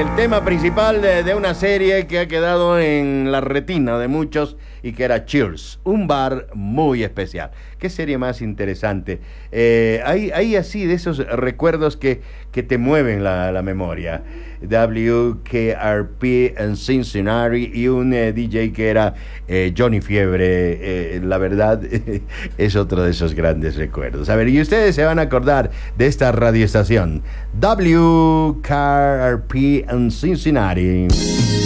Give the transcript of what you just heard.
el tema principal de una serie que ha quedado en la retina de muchos y que era Cheers, un bar muy especial. Qué serie más interesante. Hay así de esos recuerdos que te mueven la memoria. WKRP en Cincinnati y un DJ que era Johnny Fiebre. La verdad es otro de esos grandes recuerdos. A ver, y ustedes se van a acordar de esta radioestación WKRP en Cincinnati.